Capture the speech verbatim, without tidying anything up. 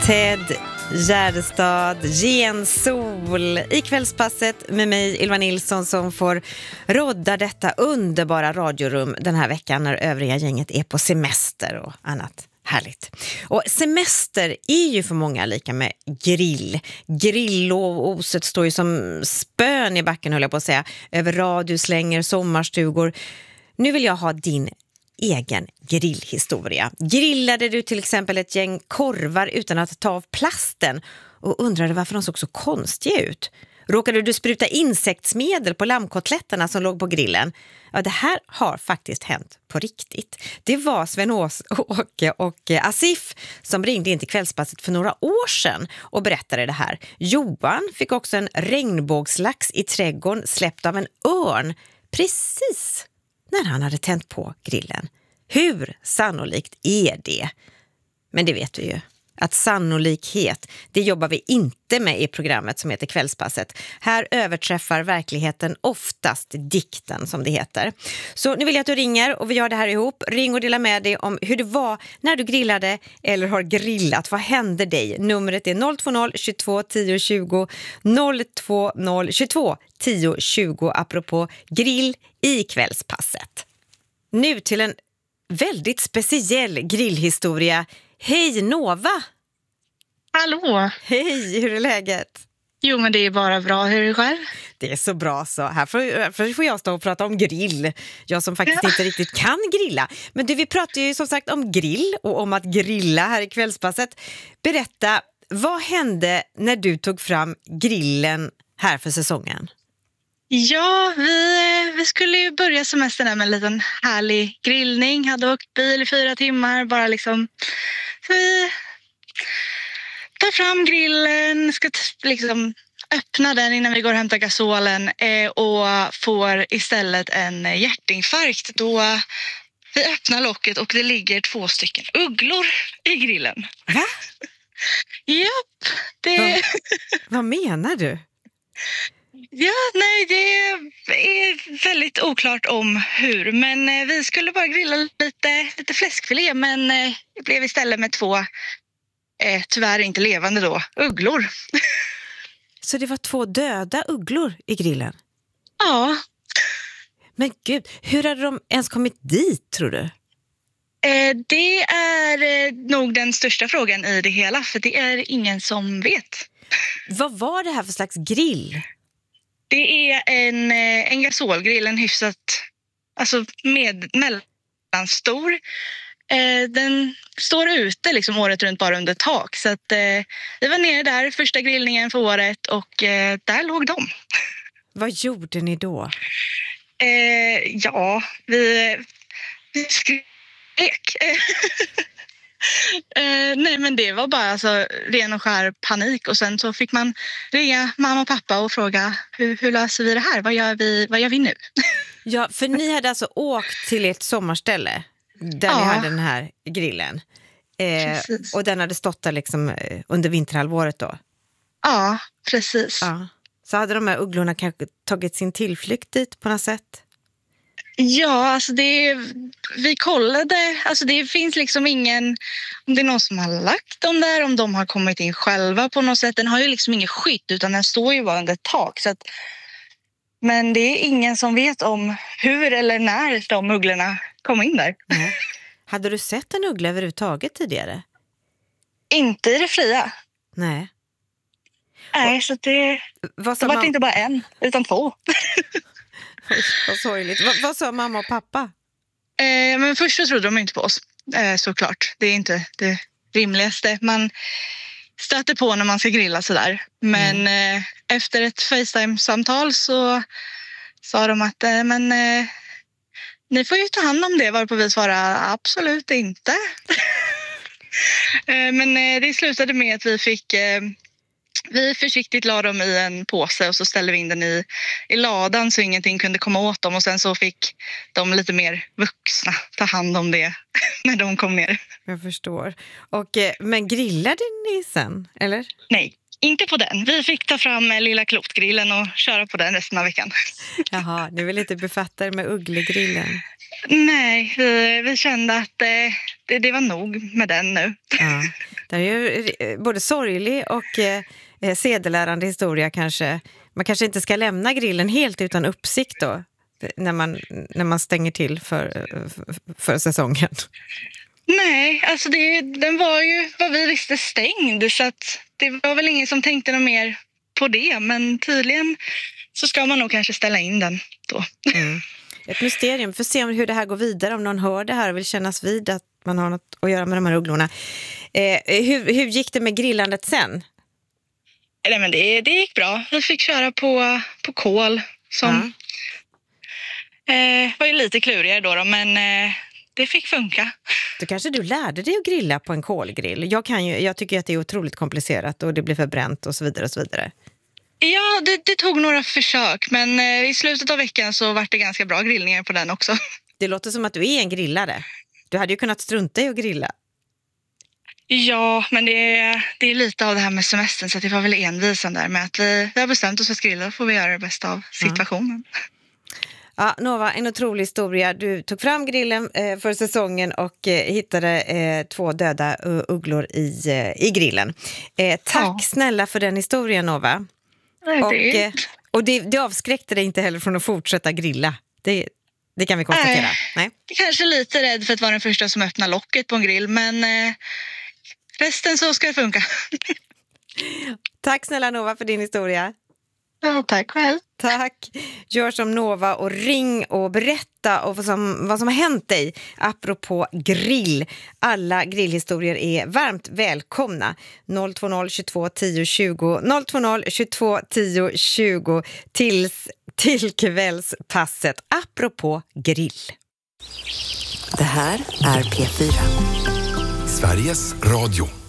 Ted Gärdestad, Gensol i Kvällspasset med mig Ylva Nilsson som får rodda detta underbara radiorum den här veckan när övriga gänget är på semester och annat härligt. Och semester är ju för många lika med grill. Grilloset står ju som spön i backen, höll jag på att säga, över radioslänger, sommarstugor. Nu vill jag ha din egen grillhistoria. Grillade du till exempel ett gäng korvar utan att ta av plasten och undrade varför de såg så konstiga ut? Råkade du spruta insektsmedel på lammkotletterna som låg på grillen? Ja, det här har faktiskt hänt på riktigt. Det var Sven-Åke och Asif som ringde in till Kvällspasset för några år sedan och berättade det här. Johan fick också en regnbågslax i trädgården släppt av en örn precis när han hade tänt på grillen. Hur sannolikt är det? Men det vet vi ju. Att sannolikhet, det jobbar vi inte med i programmet som heter Kvällspasset. Här överträffar verkligheten oftast dikten som det heter. Så nu vill jag att du ringer och vi gör det här ihop. Ring och dela med dig om hur det var när du grillade eller har grillat. Vad hände dig? Numret är noll två noll tjugotvå tio tjugo noll två noll tjugotvå tio tjugo apropå grill i Kvällspasset. Nu till en väldigt speciell grillhistoria. Hej Nova! Hallå! Hej, hur är läget? Jo, men det är bara bra. Hur är det själv? Det är så bra så. Här får, här får jag stå och prata om grill. Jag som faktiskt ja. inte riktigt kan grilla. Men du, vi pratar ju som sagt om grill och om att grilla här i Kvällspasset. Berätta, vad hände när du tog fram grillen här för säsongen? Ja, vi, vi skulle ju börja semestern med en liten härlig grillning. Hade åkt bil i fyra timmar. Bara liksom... Så vi tar fram grillen, ska liksom öppna den innan vi går och hämtar gasolen eh, och får istället en hjärtinfarkt då vi öppnar locket och det ligger två stycken ugglor i grillen. Va? Japp. Det... Vad, vad menar du? Ja, nej, det är väldigt oklart om hur. Men vi skulle bara grilla lite, lite fläskfilé, men det blev istället med två, eh, tyvärr inte levande då, ugglor. Så det var två döda ugglor i grillen? Ja. Men gud, hur hade de ens kommit dit, tror du? Eh, det är eh, nog den största frågan i det hela, för det är ingen som vet. Vad var det här för slags grill? Det är en, en gasolgrill, en hyfsat, alltså med, mellanstor. Eh, den står ute liksom året runt bara under tak. Så att, eh, vi var nere där, första grillningen för året och eh, där låg de. Vad gjorde ni då? Eh, ja, vi, vi skrek. Uh, nej, men det var bara alltså, ren och skär panik och sen så fick man ringa mamma och pappa och fråga hur, hur löser vi det här? Vad gör vi, vad gör vi nu? Ja, för ni hade alltså åkt till ett sommarställe där ja. ni hade den här grillen eh, och den hade stått där liksom under vinterhalvåret då? Ja, precis. Ja. Så hade de här ugglorna kanske tagit sin tillflykt dit på något sätt? Ja, alltså det, vi kollade, alltså det finns liksom ingen, om det är någon som har lagt dem där, om de har kommit in själva på något sätt. Den har ju liksom ingen skydd utan den står ju bara under ett tak. Så att, men det är ingen som vet om hur eller när de ugglorna kom in där. Mm. Hade du sett en uggla överhuvudtaget tidigare? Inte i det fria. Nej. Nej, och, så det, vad det var man... inte bara en, utan två. Vad sorgligt. Vad, vad sa mamma och pappa? Eh, men först så trodde de inte på oss, eh, såklart. Det är inte det rimligaste man stöter på när man ska grilla sådär. Men mm. eh, efter ett FaceTime-samtal så sa de att eh, men, eh, ni får ju ta hand om det, varpå vi svarade absolut inte. eh, men eh, det slutade med att vi fick... Eh, Vi försiktigt la dem i en påse och så ställde vi in den i, i ladan så ingenting kunde komma åt dem. Och sen så fick de lite mer vuxna ta hand om det när de kom ner. Jag förstår. Och, men grillade ni sen, eller? Nej, inte på den. Vi fick ta fram lilla klotgrillen och köra på den resten av veckan. Jaha, ni vill inte befatta er med ugglegrillen? Nej, vi, vi kände att det, det, det var nog med den nu. Ja. Det är ju både sorglig och eh, sedelärande historia kanske. Man kanske inte ska lämna grillen helt utan uppsikt då, när man, när man stänger till för, för, för säsongen. Nej, alltså det, den var ju vad vi visste stängd, så att det var väl ingen som tänkte något mer på det, men tydligen så ska man nog kanske ställa in den då. Mm. Ett mysterium, för att se hur det här går vidare, om någon hör det här och vill kännas vid att man har något att göra med de här ugglorna. Eh, hur, hur gick det med grillandet sen? Nej, men det, det gick bra. Vi fick köra på, på kol som ja. eh, var ju lite klurigare då, då men eh, det fick funka. Då kanske du lärde dig att grilla på en kolgrill. Jag, kan ju, jag tycker att det är otroligt komplicerat och det blir förbränt och så vidare och så vidare. Ja, det, det tog några försök, men eh, i slutet av veckan så var det ganska bra grillningar på den också. Det låter som att du är en grillare. Du hade ju kunnat strunta i att grilla. Ja, men det är, det är lite av det här med semestern, så det var väl envisen där med att vi, vi har bestämt oss för att grilla, och får vi göra det bästa av situationen. Ja. Ja, Nova, en otrolig historia. Du tog fram grillen eh, för säsongen och eh, hittade eh, två döda uh, ugglor i, eh, i grillen. Eh, tack ja. snälla för den historien, Nova. Nej, och det... eh, och det, det avskräckte dig inte heller från att fortsätta grilla. Det, det kan vi konstatera. Nej, Nej. Kanske lite rädd för att vara den första som öppnar locket på en grill, men eh, resten så ska det funka. Tack snälla Nova för din historia. Ja, tack själv. Tack. Gör som Nova och ring och berätta och vad, som, vad som har hänt dig apropå grill. Alla grillhistorier är varmt välkomna. noll två noll tjugotvå tio tjugo noll två noll tjugotvå tio tjugo tills, till kvällspasset apropå grill. Det här är P fyra. Sveriges Radio.